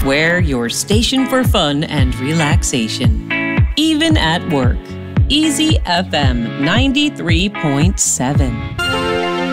Square, your station for fun and relaxation. Even at work. Easy FM 93.7.